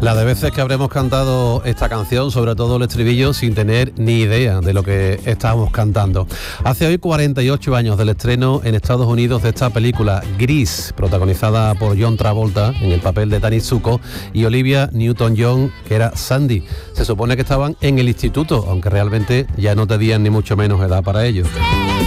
La de veces que habremos cantado esta canción, sobre todo el estribillo, sin tener ni idea de lo que estábamos cantando. Hace hoy 48 años del estreno en Estados Unidos de esta película Gris, protagonizada por John Travolta en el papel de Danny Zuko y Olivia Newton-John, que era Sandy. Se supone que estaban en el instituto, aunque realmente ya no tenían ni mucho menos edad para ello.